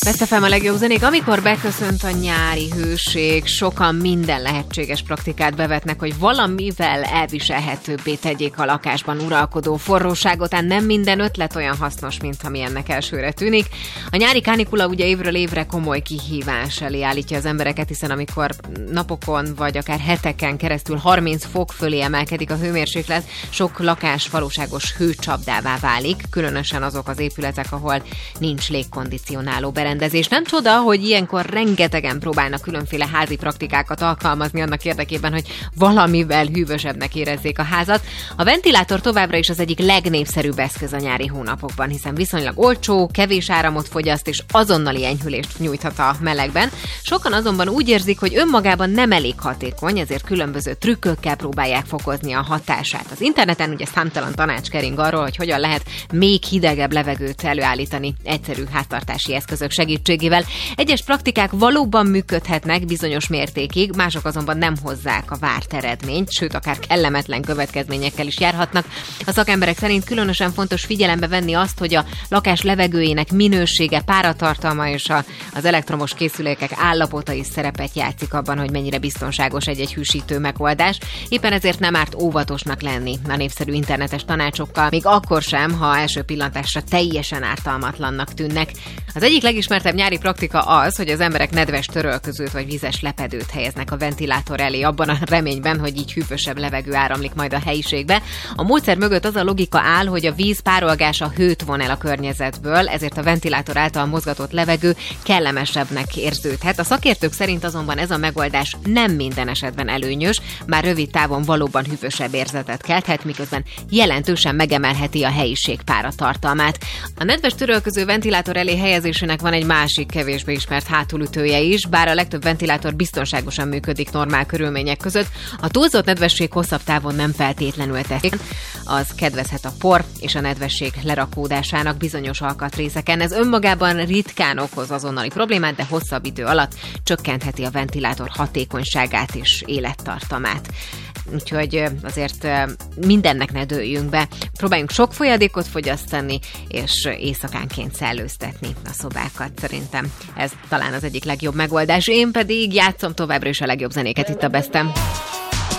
Best FM a legjobb zenék. Amikor beköszönt a nyári hőség, sokan minden lehetséges praktikát bevetnek, hogy valamivel elviselhetőbbé tegyék a lakásban uralkodó forróságot, ám nem minden ötlet olyan hasznos, mint ami ennek elsőre tűnik. A nyári kánikula ugye évről évre komoly kihívás elé állítja az embereket, hiszen amikor napokon vagy akár heteken keresztül 30 fok fölé emelkedik a hőmérséklet, sok lakás valóságos hőcsapdává válik, különösen azok az épületek, ahol nincs légkondicionáló berendezés. Nem csoda, hogy ilyenkor rengetegen próbálnak különféle házi praktikákat alkalmazni annak érdekében, hogy valamivel hűvösebbnek érezzék a házat. A ventilátor továbbra is az egyik legnépszerűbb eszköz a nyári hónapokban, hiszen viszonylag olcsó, kevés áramot fogyaszt és azonnali enyhülést nyújthat a melegben. Sokan azonban úgy érzik, hogy önmagában nem elég hatékony, ezért különböző trükkökkel próbálják fokozni a hatását. Az interneten ugye számtalan tanács kering arról, hogy hogyan lehet még hidegebb levegőt előállítani egyszerű háztartási eszközök segítségével. Egyes praktikák valóban működhetnek bizonyos mértékig, mások azonban nem hozzák a várt eredményt, sőt akár kellemetlen következményekkel is járhatnak. A szakemberek szerint különösen fontos figyelembe venni azt, hogy a lakás levegőjének minősége, páratartalma és az elektromos készülékek állapota is szerepet játszik abban, hogy mennyire biztonságos egy hűsítő megoldás. Éppen ezért nem árt óvatosnak lenni a népszerű internetes tanácsokkal, még akkor sem, ha első pillantásra teljesen ártalmatlannak tűnnek. Az egyik legismertebb nyári praktika az, hogy az emberek nedves törölközőt vagy vizes lepedőt helyeznek a ventilátor elé, abban a reményben, hogy így hűvösebb levegő áramlik majd a helyiségbe. A módszer mögött az a logika áll, hogy a víz párolgása hőt von el a környezetből, ezért a ventilátor által mozgatott levegő kellemesebbnek érződhet. A szakértők szerint azonban ez a megoldás nem minden esetben előnyös, bár rövid távon valóban hűvösebb érzetet kelthet, miközben jelentősen megemelheti a helyiség páratartalmát. A nedves törölköző ventilátor elé helyezésének van egy másik kevésbé ismert hátulütője is, bár a legtöbb ventilátor biztonságosan működik normál körülmények között. A túlzott nedvesség hosszabb távon nem feltétlenül teszi, az kedvezhet a por és a nedvesség lerakódásának bizonyos alkatrészeken. Ez önmagában ritkán okoz azonnali problémát, de hosszabb idő alatt csökkentheti a ventilátor hatékonyságát és élettartamát. Úgyhogy azért mindennek ne dőljünk be. Próbáljunk sok folyadékot fogyasztani, és éjszakánként szellőztetni a szobákat. Szerintem ez talán az egyik legjobb megoldás. Én pedig játszom továbbra is a legjobb zenéket itt a Bestem.